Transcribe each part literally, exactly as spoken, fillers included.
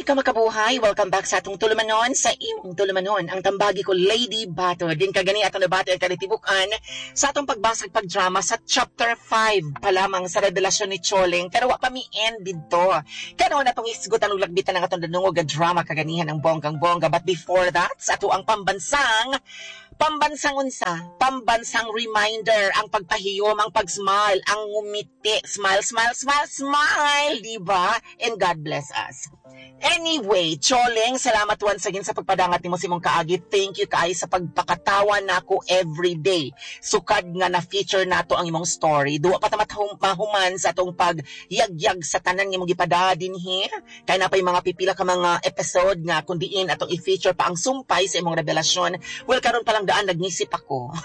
ka makabuhay. Welcome back sa atong tulumanon, sa imong tulumanon. Ang tambagi ko, Lady Bato. Din kagani atong nabati ang kanitibukan sa atong pagbasag pagdrama sa chapter five pa lamang sa revelasyon ni Choleng. Pero wa pa mi end dito. Kano na itong isgutan ng lagbitan ng atong danungog drama kaganihan ng bonggang-bongga. But before that, sa ato ang pambansang Pambansang unsa, pambansang reminder, ang pagpahiyom, ang pag-smile, ang ngumiti, smile, smile, smile, smile, diba? And God bless us. Anyway, Choleng, salamat once again sa pagpadangat ni mo si mong kaagi. Thank you kaayo sa pagpakatawa nako everyday. Sukad nga na-feature nato ang imong story. Duwa pa tamat mahuman sa atong pag-yagyag sa tanan nga mong gipada din here. Kaya na pa yung mga pipila ka mga episode nga kundiin atong i-feature pa ang sumpay sa imong revelasyon. Well, karon pa lang daan nagnisip ako.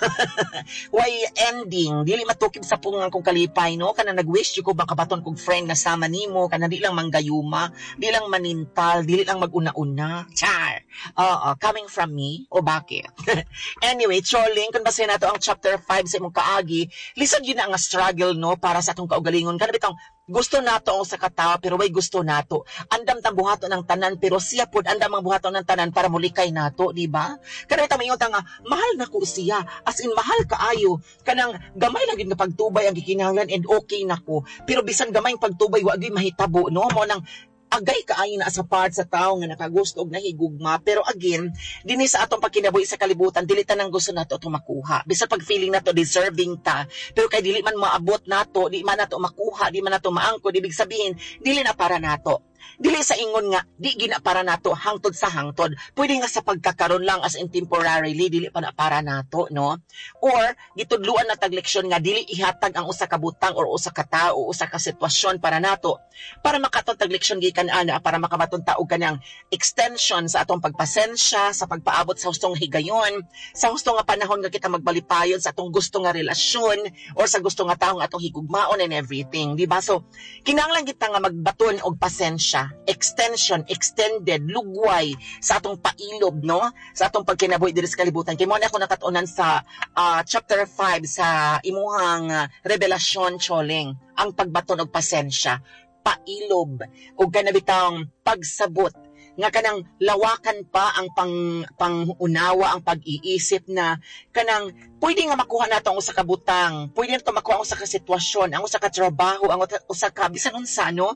Why ending? Dili matukib sa pungang kong kalipay, no? Kana nag-wish ko makabaton kong friend na sama nimo, kana di lang manggayuma, di lang manintal, dili lang maguna-una. Char! Oo, coming from me? O bakit? Anyway, Choleng, kung basahin nato ang chapter five sa imong kaagi, lisod yun na ang struggle, no? Para sa atong kaugalingon. Kana bitang gusto nato ang sa katawa, pero way gusto nato. Andam tang buhato ng tanan, pero siya pod andam ang buhato ng tanan para mulikay nato, di ba? Kana bitang mayon nga, mahal na ko siya. As in, mahal kaayo. Kanang gamay lang yung pagtubay ang gikinahanglan and okay na ko. Pero bisan gamay yung pagtubay, wag yung mahitabo, no? Mo nang agay kaayo na sa part sa tao nga nakagusto og nahigugma, pero again dinhi sa atong pagkinabuhi sa kalibutan dili tanang gusto nato atong makuha. Bisan pag feeling nato deserving ta, pero kay dili man maabot nato, di man nato makuha, di man nato maangkod, ibig sabihin dili na para nato. Dili sa ingon nga di gina para nato hangtod sa hangtod. Pwede nga sa pagkakaroon lang as in temporarily, dili pa na para nato, no? Or gitudluan na tag leksyon nga dili ihatag ang usa ka butang or usa ka tawo, usa ka sitwasyon para nato para makatod tag leksyon gikan ana para makabaton ta og kanang extension sa atong pagpasensya, sa pagpaabot sa hustong higayon, sa husto nga panahon nga kita magbalipayon sa atong gusto nga relasyon or sa gusto nga tawo nga atong higugmaon and everything, di ba? So kinahanglan kita nga magbaton og pasensya, extension, extended, lugway sa atong pailob, no? Sa atong pagkinabuhi diri sa kalibutan. Kay mo na ako nakatunan sa uh, chapter five sa imuhang uh, revelasyon, Choleng, ang pagbaton og pasensya, pailob, ug kanabitang pagsabot nga kanang lawakan pa ang pang pangunawa, ang pag-iisip na kanang pwede nga makuha nato ang usa ka butang, pwede nato makuha ang usa ka sitwasyon, ang usa ka trabaho, ang usa ka bisan unsa, no?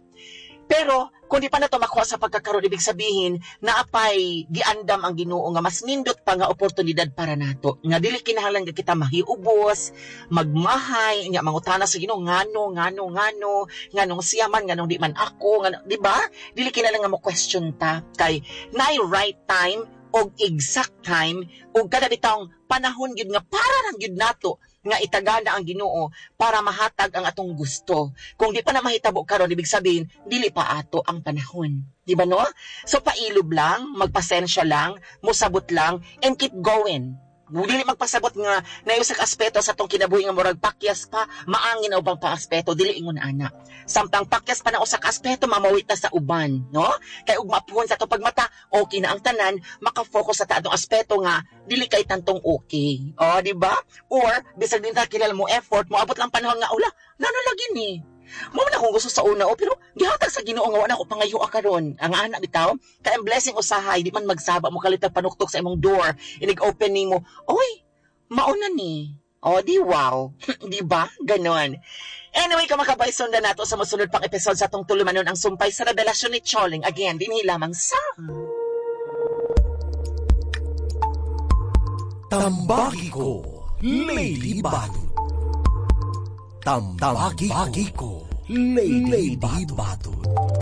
Pero kung di pa nato makuha sa pagkakaroon, ibig sabihin na apay giandam ang Ginoo nga mas nindot pa nga oportunidad para nato. Nga dili kinahanglan nga kita mahiubos, magmahay, nga mangutana sa Ginoo ngano ngano ngano, nganong siya man, nganong di man ako, ngano, di ba? Dili kinahanglan nga mo question ta kay naay right time og exact time og kada bitawng panahon gyud nga para lang gyud nato nga itagana ang Ginoo para mahatag ang atong gusto. Kung di pa na mahitabo karon, ibig sabihin dili pa ato ang panahon. Di ba, no? So pailob lang, magpasensya lang, musabot lang, and keep going. Dili magpasabot nga na usak aspeto sa atong kinabuhi nga murag pakyas pa, maangin na ubang pa aspeto, dili ingon ana. Samtang pakyas pa na usak aspeto, mamawit na sa uban, no? Kay ug mapuhon sa atong pagmata, okay na ang tanan, maka-focus sa taadong aspeto nga dili kay tantong okay. O, di ba? Or bisag din ta kilala mo effort, mo abot lang panahon nga ula, nano lagi ni. Mo na kung gusto sa una o, pero gihatag sa Ginoo nga wala ko pangayo karon. Ang anak bitaw, kay ang blessing usahay, di man magsaba mo kalitag panuktok sa imong door, inig-open nimo. Oy, mauna ni. O, di wow. Di ba? Ganon. Anyway, kamakabay, sundan nato sa masunod pang episode sa atong tulumanon ang sumpay sa revelasyon ni Choleng. Again, dinhi lamang sa Tambagi ko, Lady Bato. Tambagi ko, Lady Bato.